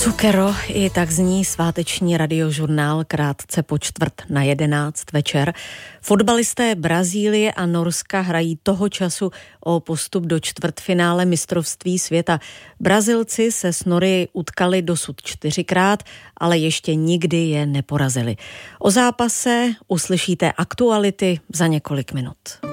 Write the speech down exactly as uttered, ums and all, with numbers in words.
Cukero, i tak zní sváteční radiožurnál krátce po čtvrt na jedenáct večer. Fotbalisté Brazílie a Norska hrají toho času o postup do čtvrtfinále mistrovství světa. Brazilci se s Nory utkali dosud čtyřikrát, ale ještě nikdy je neporazili. O zápase uslyšíte aktuality za několik minut.